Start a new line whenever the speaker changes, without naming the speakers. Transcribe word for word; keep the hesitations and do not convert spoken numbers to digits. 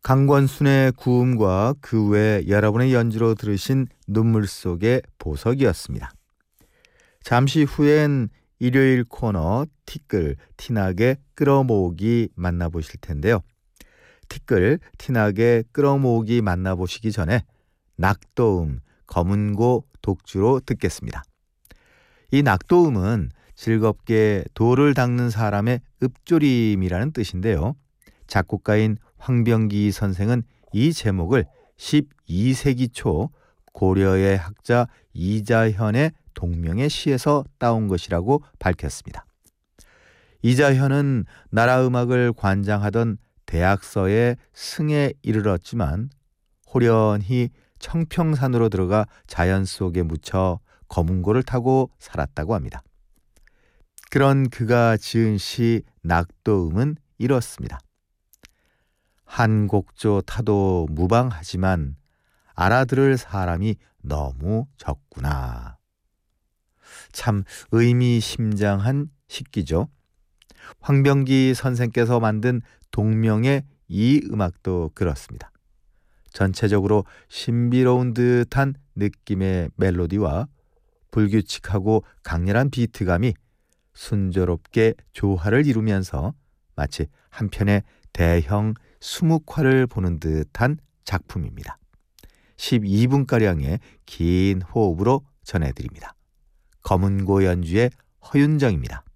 강권순의 구음과 그 외 여러분의 연주로 들으신 눈물 속의 보석이었습니다. 잠시 후엔 일요일 코너 티끌 티나게 끌어모으기 만나보실 텐데요. 티끌 티나게 끌어모으기 만나보시기 전에 낙도음 검은고 독주로 듣겠습니다. 이 낙도음은 즐겁게 돌을 닦는 사람의 읍조림이라는 뜻인데요. 작곡가인 황병기 선생은 이 제목을 십이 세기 초 고려의 학자 이자현의 동명의 시에서 따온 것이라고 밝혔습니다. 이자현은 나라 음악을 관장하던 대학서의 승에 이르렀지만 호련히 청평산으로 들어가 자연 속에 묻혀 검은고를 타고 살았다고 합니다. 그런 그가 지은 시 낙도음은 이렇습니다. 한 곡조 타도 무방하지만 알아들을 사람이 너무 적구나. 참 의미심장한 식기죠. 황병기 선생께서 만든 동명의 이 음악도 그렇습니다. 전체적으로 신비로운 듯한 느낌의 멜로디와 불규칙하고 강렬한 비트감이 순조롭게 조화를 이루면서 마치 한 편의 대형 수묵화를 보는 듯한 작품입니다. 십이 분가량의 긴 호흡으로 전해드립니다. 검은고 연주의 허윤정입니다.